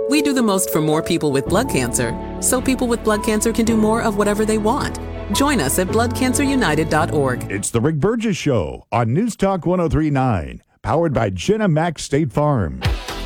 We do the most for more people with blood cancer, so people with blood cancer can do more of whatever they want. Join us at bloodcancerunited.org. It's the Rick Burgess Show on News Talk 1039, powered by Jenna Mack State Farm.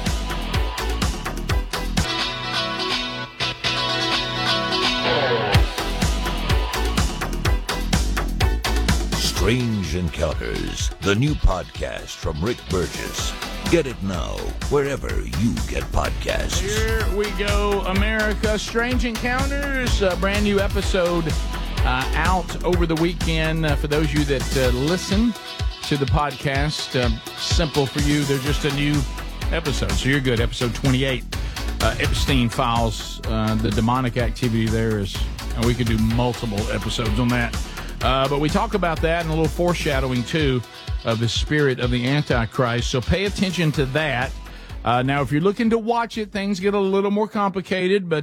Strange Encounters, the new podcast from Rick Burgess. Get it now, wherever you get podcasts. Here we go, America. Strange Encounters, a brand new episode out over the weekend. For those of you that listen to the podcast, simple for you, they're just a new episode. So you're good. Episode 28, Epstein Files, the demonic activity there is, and we could do multiple episodes on that. But we talk about that and a little foreshadowing, too, of the spirit of the Antichrist. So pay attention to that. Now, if you're looking to watch it, things get a little more complicated, but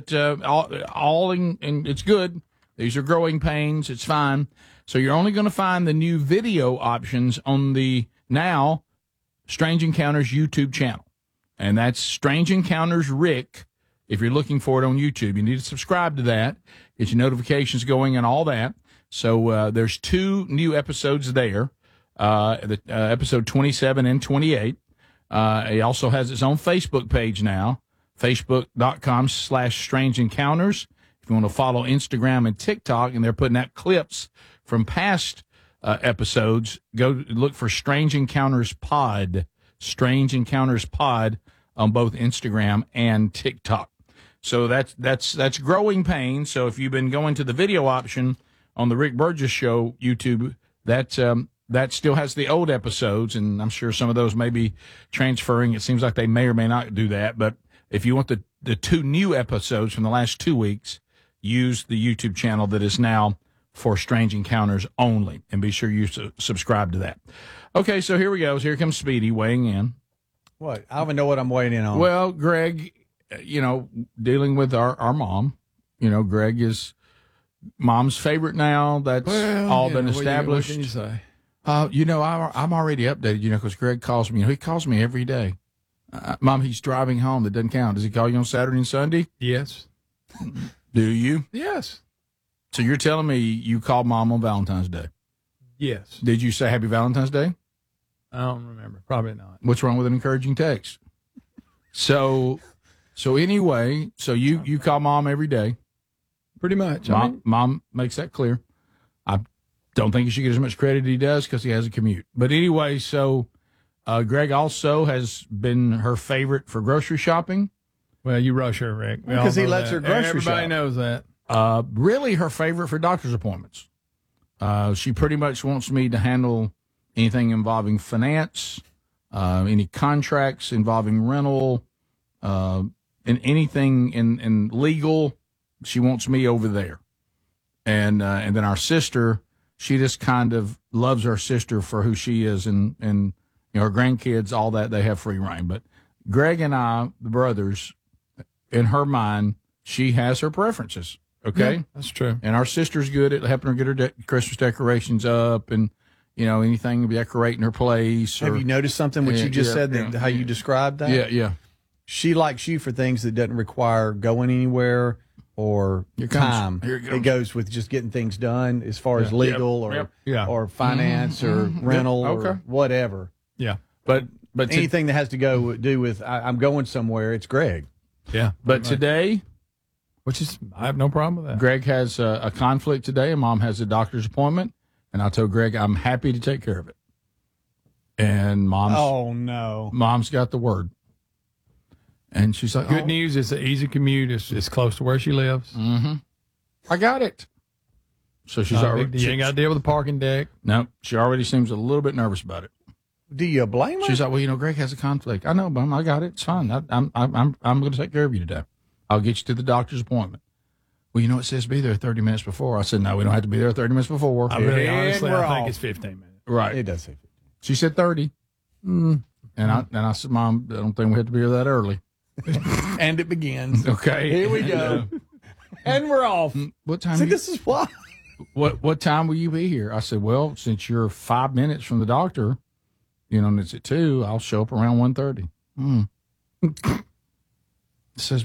it's good. These are growing pains. It's fine. So you're only going to find the new video options on the now Strange Encounters YouTube channel. And that's Strange Encounters Rick. If you're looking for it on YouTube, you need to subscribe to that, get your notifications going and all that. So there's two new episodes there, episode 27 and 28. It also has its own Facebook page now, facebook.com/Strange Encounters. If you want to follow Instagram and TikTok, and they're putting out clips from past episodes, go look for Strange Encounters Pod, Strange Encounters Pod on both Instagram and TikTok. So that's growing pains. So if you've been going to the video option on the Rick Burgess Show YouTube, that still has the old episodes, and I'm sure some of those may be transferring. It seems like they may or may not do that. But if you want the two new episodes from the last 2 weeks, use the YouTube channel that is now for Strange Encounters only, and be sure you subscribe to that. Okay, so here we go. Here comes Speedy weighing in. What? I don't even know what I'm weighing in on. Well, Greg, dealing with our mom, Greg is Mom's favorite now. That's all been established. What can you say? I'm already updated, because Greg calls me. He calls me every day. Mom, he's driving home. That doesn't count. Does he call you on Saturday and Sunday? Yes. Do you? Yes. So you're telling me you called Mom on Valentine's Day? Yes. Did you say Happy Valentine's Day? I don't remember. Probably not. What's wrong with an encouraging text? So anyway, you call Mom every day. Pretty much. Mom makes that clear. I don't think he should get as much credit as he does because he has a commute. But anyway, so Greg also has been her favorite for grocery shopping. Well, you rush her, Rick. Because he lets her grocery shop. Everybody knows that. Really her favorite for doctor's appointments. She pretty much wants me to handle anything involving finance, any contracts involving rental, and anything in legal. She wants me over there. And then our sister, she just kind of loves her sister for who she is, and her grandkids, all that, they have free reign. But Greg and I, the brothers, in her mind, she has her preferences. Okay? Yeah, that's true. And our sister's good at helping her get her Christmas decorations up and, anything decorating her place. Have you noticed something what you just said, how you described that? Yeah. She likes you for things that doesn't require going anywhere or time. It goes with just getting things done as far as legal or finance or rental or whatever. Yeah. But anything that has to do with I'm going somewhere, it's Greg. Yeah. But today, I have no problem with that. Greg has a conflict today, and Mom has a doctor's appointment, and I told Greg I'm happy to take care of it. And Mom's got the word. And she's like, Good news, it's an easy commute. It's close to where she lives. Mm-hmm. I got it. So she's already. You ain't got to deal with the parking deck. No, she already seems a little bit nervous about it. Do you blame her? She's like, well, Greg has a conflict. I know, Mom, I got it. It's fine. I'm going to take care of you today. I'll get you to the doctor's appointment. Well, it says be there 30 minutes before. I said, no, we don't have to be there 30 minutes before. I think it's 15 minutes. Right. It does say 15. She said 30. And I said, Mom, I don't think we have to be here that early. And it begins. Okay. Here we go. And we're off. What time? See, this is why. What time will you be here? I said, well, since you're 5 minutes from the doctor, and it's at 2, I'll show up around 1:30. It says